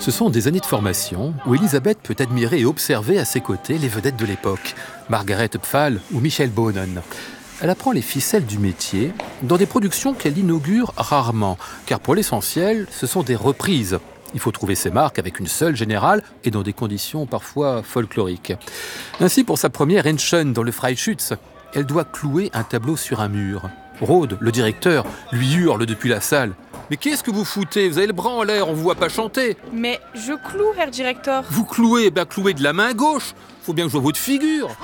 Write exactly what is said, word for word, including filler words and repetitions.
Ce sont des années de formation où Elisabeth peut admirer et observer à ses côtés les vedettes de l'époque, Margaret Pfahl ou Michel Bohnen. Elle apprend les ficelles du métier dans des productions qu'elle inaugure rarement, car pour l'essentiel, ce sont des reprises. Il faut trouver ses marques avec une seule générale et dans des conditions parfois folkloriques. Ainsi, pour sa première Henschen dans le Freischütz, elle doit clouer un tableau sur un mur. Rode, le directeur, lui hurle depuis la salle. « Mais qu'est-ce que vous foutez? Vous avez le bras en l'air, on vous voit pas chanter !» « Mais je cloue, Herr Director !» « Vous clouez, ben clouez de la main gauche. Faut bien que je vois votre figure !»